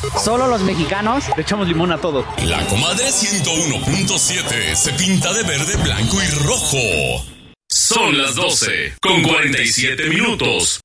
¿Solo los mexicanos? Le echamos limón a todo. La Comadre 101.7 se pinta de verde, blanco y rojo. Son las 12:47.